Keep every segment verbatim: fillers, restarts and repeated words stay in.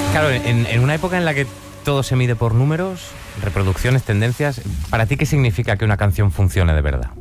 Claro, en, en una época en la que todo se mide por números, reproducciones, tendencias, ¿para ti qué significa que una canción funcione de verdad?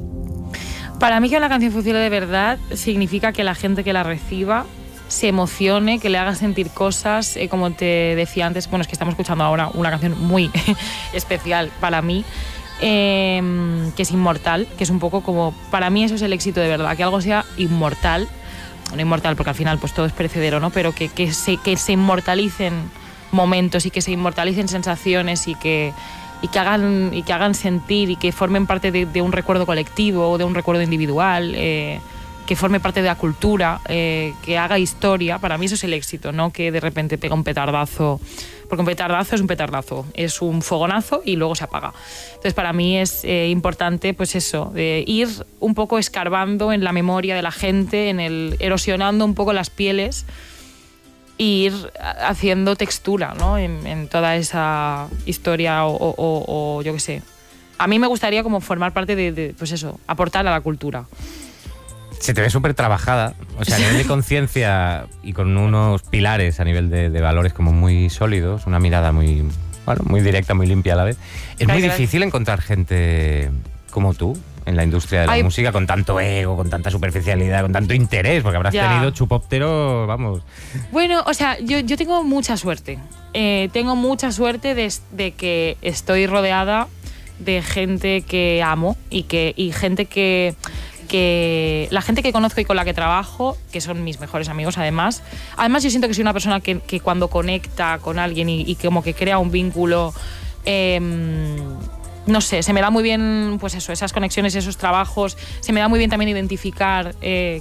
Para mí que una canción funcione de verdad significa que la gente que la reciba se emocione, que le haga sentir cosas, eh, como te decía antes, bueno, es que estamos escuchando ahora una canción muy especial para mí, eh, que es inmortal, que es un poco como, para mí eso es el éxito de verdad, que algo sea inmortal, no inmortal porque al final pues todo es perecedero, ¿no? Pero que, que, se, que se inmortalicen momentos y que se inmortalicen sensaciones y que, y que, hagan, y que hagan sentir y que formen parte de, de un recuerdo colectivo o de un recuerdo individual, eh, que forme parte de la cultura, eh, que haga historia. Para mí eso es el éxito, no que de repente pega un petardazo, porque un petardazo es un petardazo, es un fogonazo y luego se apaga. Entonces para mí es eh, importante pues eso, eh, ir un poco escarbando en la memoria de la gente, en el, erosionando un poco las pieles e ir haciendo textura, ¿no? en, en toda esa historia o, o, o, o yo qué sé. A mí me gustaría como formar parte de, de pues eso, aportar a la cultura. Se te ve súper trabajada, o sea, a nivel de conciencia y con unos pilares a nivel de, de valores como muy sólidos, una mirada muy, bueno, muy directa, muy limpia a la vez. Es muy Gracias. difícil encontrar gente como tú en la industria de la Ay. música, con tanto ego, con tanta superficialidad, con tanto interés, porque habrás Ya. tenido chupóptero, vamos. Bueno, o sea, yo, yo tengo mucha suerte. Eh, tengo mucha suerte de, de que estoy rodeada de gente que amo y, que, y gente que... que la gente que conozco y con la que trabajo, que son mis mejores amigos además, además yo siento que soy una persona que, que cuando conecta con alguien y, y como que crea un vínculo, eh, no sé, se me da muy bien pues eso, esas conexiones, esos trabajos, se me da muy bien también identificar eh,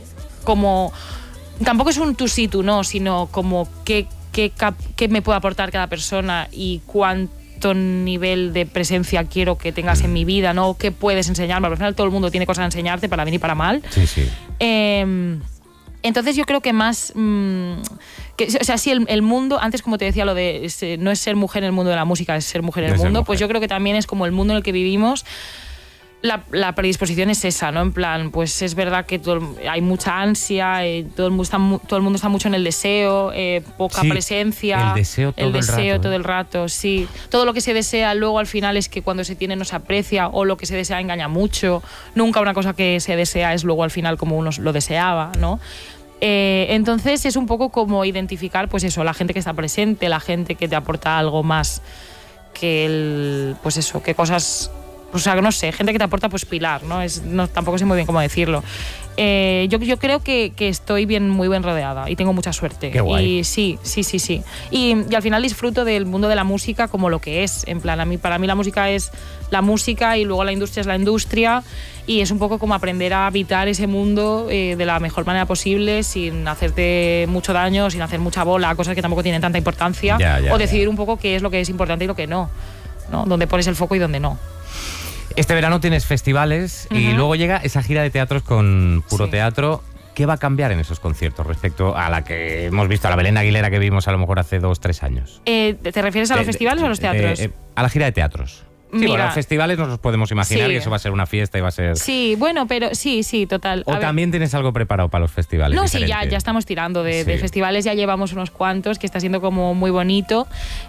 como, tampoco es un tú sí, tú no, sino como qué, qué, qué me puede aportar cada persona y cuánto nivel de presencia quiero que tengas en mi vida, ¿no? ¿Qué puedes enseñarme? Al final todo el mundo tiene cosas a enseñarte para bien y para mal. Sí, sí. Eh, entonces yo creo que más... Mmm, que, o sea, sí, el, el mundo, antes como te decía, lo de es, no es ser mujer en el mundo de la música, es ser mujer en No el es ser mundo, mujer. pues yo creo que también es como el mundo en el que vivimos. La, la predisposición es esa, ¿no? En plan, pues es verdad que todo, hay mucha ansia, eh, todo, el mundo está, todo el mundo está mucho en el deseo, eh, poca Sí, presencia. el deseo todo el el deseo rato, todo ¿eh? el rato, sí. Todo lo que se desea luego al final es que cuando se tiene no se aprecia, o lo que se desea engaña mucho. Nunca una cosa que se desea es luego al final como uno lo deseaba, ¿no? Eh, entonces es un poco como identificar, pues eso, la gente que está presente, la gente que te aporta algo más que el, pues eso, que cosas... O sea, no sé, gente que te aporta pues pilar, ¿no? Es, no tampoco sé muy bien cómo decirlo. Eh, yo, yo creo que, que estoy bien, muy bien rodeada y tengo mucha suerte. Qué guay. Y sí, sí, sí, sí. Y, y al final disfruto del mundo de la música como lo que es. En plan, a mí, para mí la música es la música y luego la industria es la industria y es un poco como aprender a habitar ese mundo eh, de la mejor manera posible sin hacerte mucho daño, sin hacer mucha bola, cosas que tampoco tienen tanta importancia. Ya, ya, o decidir ya. un poco qué es lo que es importante y lo que no, ¿no? Dónde pones el foco y dónde no. Este verano tienes festivales y Ujú. luego llega esa gira de teatros con Puro Sí. Teatro. ¿Qué va a cambiar en esos conciertos respecto a la que hemos visto, a la Belén Aguilera que vimos a lo mejor hace dos, tres años? Eh, ¿Te refieres a los De- festivales de- o a los teatros? de- eh, a la gira de teatros. Sí, Mira. bueno, los festivales nos los podemos imaginar Sí. y eso va a ser una fiesta y va a ser... Sí, bueno, pero sí, sí, total. ¿O A ver, también tienes algo preparado para los festivales? no, sí, ya, diferente? ya estamos tirando de, Sí. de festivales, ya llevamos unos cuantos, que está siendo como muy bonito.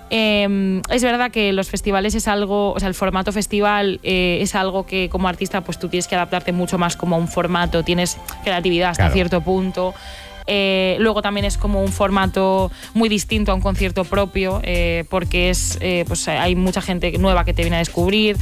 Eh, es verdad que los festivales es algo, o sea, el formato festival eh, es algo que como artista pues tú tienes que adaptarte mucho más como a un formato, tienes creatividad hasta Claro. cierto punto. Eh, luego también es como un formato muy distinto a un concierto propio, eh, porque es, eh, pues hay mucha gente nueva que te viene a descubrir,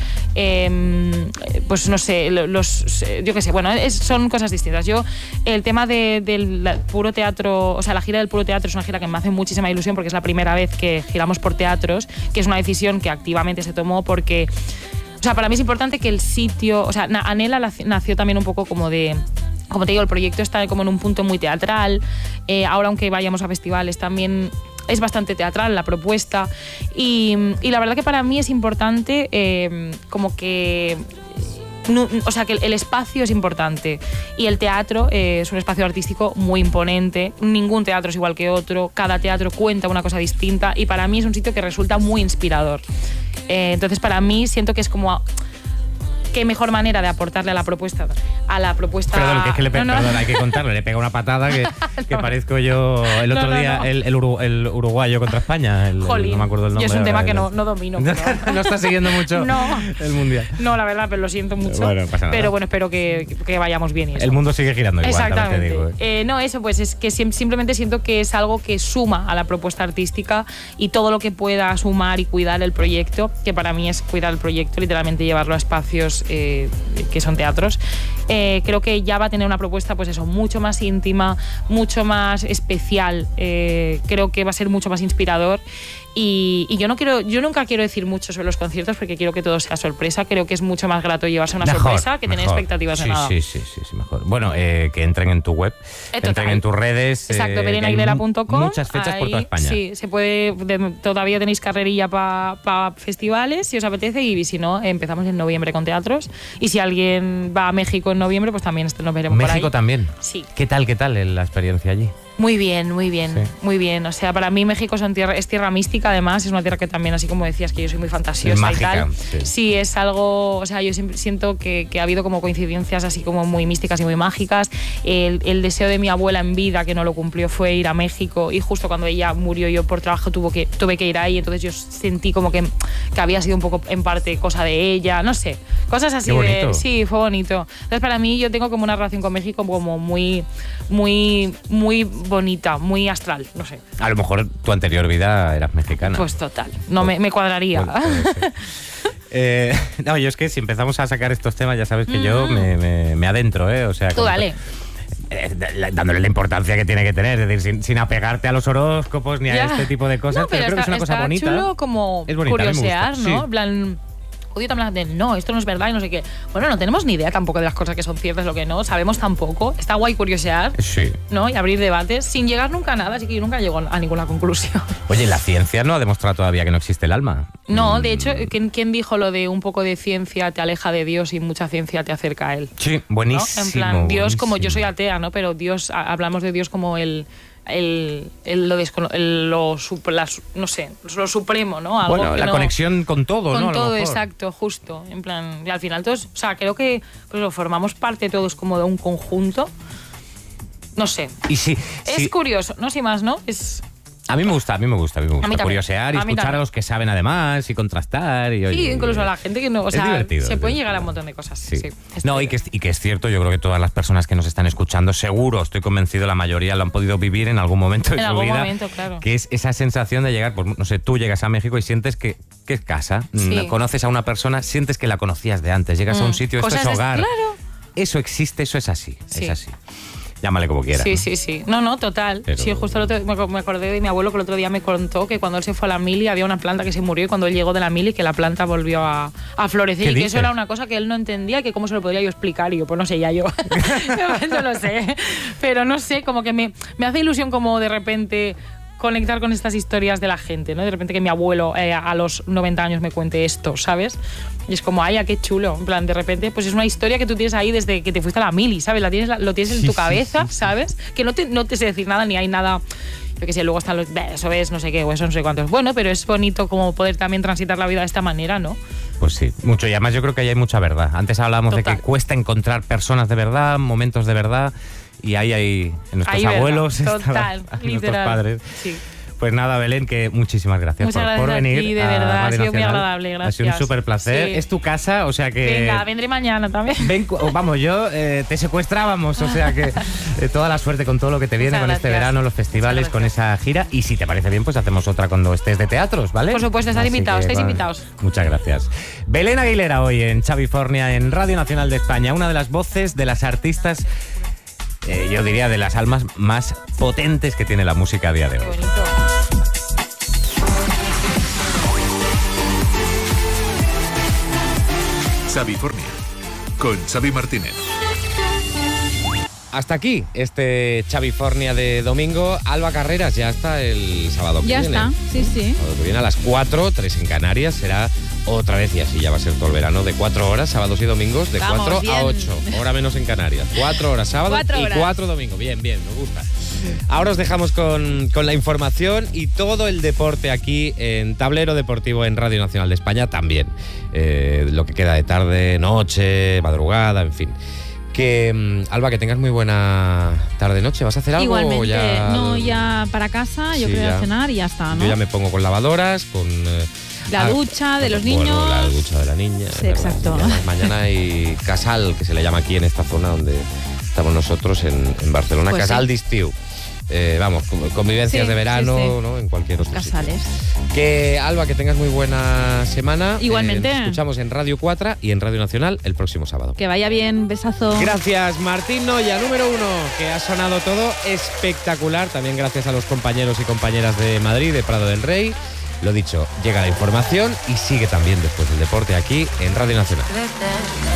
eh, pues no sé, los, yo qué sé, bueno, es, son cosas distintas. Yo, el tema de, del Puro Teatro, o sea, la gira del Puro Teatro es una gira que me hace muchísima ilusión porque es la primera vez que giramos por teatros, que es una decisión que activamente se tomó porque, o sea, para mí es importante que el sitio, o sea, Anhela nació también un poco como de... Como te digo, el proyecto está como en un punto muy teatral. Eh, ahora, aunque vayamos a festivales, también es bastante teatral la propuesta. Y, y la verdad que para mí es importante eh, como que... No, o sea, que el, el espacio es importante y el teatro eh, es un espacio artístico muy imponente. Ningún teatro es igual que otro. Cada teatro cuenta una cosa distinta y para mí es un sitio que resulta muy inspirador. Eh, entonces, para mí siento que es como... qué mejor manera de aportarle a la propuesta. A la propuesta Perdón, que es que le pe- no, no. perdón, hay que contarlo. Le pega una patada que, que No. parezco yo el otro No, no, día, no. El, el, uru- el uruguayo contra España. El, el- Jolín, no me acuerdo el nombre. yo es un ahora, tema que el- no, no domino. No, pero- no está siguiendo mucho No. el mundial. No, la verdad, pero lo siento mucho. Bueno, no pasa nada. Pero bueno, espero que, que vayamos bien. Y eso. El mundo sigue girando igual, también te Exactamente. digo. ¿eh? Eh, no, eso pues es que sim- simplemente siento que es algo que suma a la propuesta artística y todo lo que pueda sumar y cuidar el proyecto, que para mí es cuidar el proyecto, literalmente llevarlo a espacios eh, que son teatros. Eh, creo que ya va a tener una propuesta, pues eso, mucho más íntima, mucho más especial. Eh, creo que va a ser mucho más inspirador. Y, y yo no quiero, yo nunca quiero decir mucho sobre los conciertos porque quiero que todo sea sorpresa. Creo que es mucho más grato llevarse una Mejor, sorpresa que tener mejor. expectativas sí, de nada. Sí, sí, sí, sí, mejor. Bueno, eh, que entren en tu web, Eh, que entren total. en tus redes. Exacto, eh, belén que hay aguilera punto com. Muchas fechas por toda Ahí, España. Sí, se puede, de- todavía tenéis carrerilla para pa festivales si os apetece y si no, empezamos en noviembre con teatros. Y si alguien va a México en noviembre, pues también esto nos veremos por ahí. México también. Sí. ¿Qué tal, qué tal la experiencia allí? Muy bien, muy bien, Sí. muy bien. O sea, para mí México es, una tierra, es tierra mística, además, es una tierra que también, así como decías, que yo soy muy fantasiosa Es y mágica, tal. sí. Sí, es algo, o sea, yo siempre siento que, que ha habido como coincidencias así como muy místicas y muy mágicas. El, el deseo de mi abuela en vida, que no lo cumplió, fue ir a México y justo cuando ella murió yo por trabajo tuvo que, tuve que ir ahí, entonces yo sentí como que, que había sido un poco en parte cosa de ella, no sé, cosas así. Qué bonito. De, sí, fue bonito. Entonces para mí yo tengo como una relación con México como muy, muy, muy bonita, muy astral, no sé. A lo mejor tu anterior vida eras mexicana. Pues total, no me, me cuadraría. Puede- puede ser. Eh, no, yo es que si empezamos a sacar estos temas, ya sabes que yo me, me- me adentro, ¿eh? O sea, Tú como- dale. eh, la- dándole la importancia que tiene que tener, es decir, sin, sin apegarte a los horóscopos ni a Ya. este tipo de cosas, No, pero, creo que es una cosa está bonita. chulo como Es bonita, a mí me gusta, curiosear, ¿no? sí. En plan, odio también de no, esto no es verdad y no sé qué. Bueno, no tenemos ni idea tampoco de las cosas que son ciertas, lo que no, sabemos tampoco. Está guay curiosear, Sí. ¿no? Y abrir debates sin llegar nunca a nada, así que yo nunca llego a ninguna conclusión. Oye, la ciencia no ha demostrado todavía que no existe el alma. No, Mm, de hecho, ¿quién, quién dijo lo de un poco de ciencia te aleja de Dios y mucha ciencia te acerca a Él? Sí, ¿No? buenísimo. En plan, Dios como yo soy buenísimo. atea, ¿no? Pero Dios, a- hablamos de Dios como el... El, el- lo, descono- el- lo, sup- la su- no sé, lo supremo, ¿no? Algo Bueno, que la no- conexión con todo, con ¿no? A lo todo, mejor. exacto, justo. En plan, y al final todos, o sea, creo que pues, lo formamos parte todos como de un conjunto. No sé. Y sí, Es sí. curioso, no sé más, ¿no? Es A mí me gusta, a mí me gusta, a mí me gusta mí también, curiosear y a mí escuchar a también. los que saben además y contrastar. Y, sí, oye, incluso a la gente que no, o es sea, divertido, se es puede divertido. llegar a un montón de cosas. Sí. Sí, No, y que, es, y que es cierto, yo creo que todas las personas que nos están escuchando, seguro, estoy convencido, la mayoría lo han podido vivir en algún momento de En su algún vida. momento, claro. Que es esa sensación de llegar, pues no sé, tú llegas a México y sientes que, que es casa. Sí. Mm, Conoces a una persona, sientes que la conocías de antes. Llegas a un Mm. sitio, esto Cosas es de- hogar. claro. Eso existe, eso es así. Sí. Es así. Llámale como quieras. Sí, ¿no? sí, sí. No, no, total. Pero- Sí, justo el otro- me me acordé de mi abuelo que el otro día me contó que cuando él se fue a la mili había una planta que se murió y cuando él llegó de la mili que la planta volvió a, a florecer ¿Qué y que dices? eso era una cosa que él no entendía, que cómo se lo podría yo explicar y yo, pues no sé, ya yo. No lo sé. Pero no sé, como que me, me hace ilusión como de repente conectar con estas historias de la gente, ¿no? De repente que mi abuelo eh, a los noventa años me cuente esto, ¿sabes? Y es como, ay, qué chulo. En plan, de repente, pues es una historia que tú tienes ahí desde que te fuiste a la mili, ¿sabes? La tienes, lo tienes en Sí, tu sí, cabeza, sí, sí. ¿sabes? Que no te, no te sé decir nada, ni hay nada... Yo qué sé, luego están los... "Bah, eso es no sé qué, o eso no sé cuántos". Bueno, pero es bonito como poder también transitar la vida de esta manera, ¿no? Pues sí, mucho. Y además yo creo que ahí hay mucha verdad. Antes hablábamos de Total. que cuesta encontrar personas de verdad, momentos de verdad. Y ahí hay en nuestros Ahí, ¿verdad? abuelos, Total, estaban- en nuestros literal. padres. Sí. Pues nada, Belén, que muchísimas gracias Muchas por, gracias por a venir. ti, de a verdad, ha Radio sido muy Nacional. agradable, Ha sido un gracias. súper placer. Sí. Es tu casa, o sea que... Venga, vendré mañana también. Ven, cu- vamos, yo eh, te secuestrábamos, o sea que eh, toda la suerte con todo lo que te viene, Muchas con este gracias. verano, los festivales, Muchas con esa gira. Y si te parece bien, pues hacemos otra cuando estés de teatros, ¿vale? Por supuesto, estás Así invitado, que, estáis bueno, invitados. Muchas gracias. Belén Aguilera hoy en Chavifornia, en Radio Nacional de España, una de las voces de las artistas, eh, yo diría, de las almas más potentes que tiene la música a día de Qué hoy. bonito. Xavifornia, con Xavi Martínez. Hasta aquí este Chavifornia de domingo. Alba Carreras ya está el sábado que Ya viene. está, sí, sí. Sábado que viene a las cuatro, tres en Canarias, será otra vez y así ya va a ser todo el verano, de cuatro horas, sábados y domingos, de Vamos, cuatro a bien. ocho, hora menos en Canarias. Cuatro horas sábado Cuatro y horas. cuatro domingos. Bien, bien, me gusta. Ahora os dejamos con, con la información y todo el deporte aquí en Tablero Deportivo en Radio Nacional de España también. Eh, lo que queda de tarde, noche, madrugada, en fin. Que, Alba, que tengas muy buena tarde-noche. ¿Vas a hacer algo? Igualmente, o ya... no, ya para casa, yo Sí, creo ya. a cenar y ya está, ¿no? Yo ya me pongo con lavadoras, con... eh, La ah, ducha de los bueno, niños. la ducha de la niña. Sí, es verdad. exacto. Ya, mañana hay casal, que se le llama aquí en esta zona donde estamos nosotros, en, en Barcelona. Pues casal sí. d'estiu. Eh, vamos, con- convivencias Sí, de verano, sí, sí. ¿no? En cualquier otro sitio. Casales. Que, Alba, que tengas muy buena semana. Igualmente. Eh, nos escuchamos en Radio cuatro y en Radio Nacional el próximo sábado. Que vaya bien, besazo. Gracias, Martín Noya, número uno, que ha sonado todo espectacular. También gracias a los compañeros y compañeras de Madrid, de Prado del Rey. Lo dicho, llega la información y sigue también después del deporte aquí en Radio Nacional.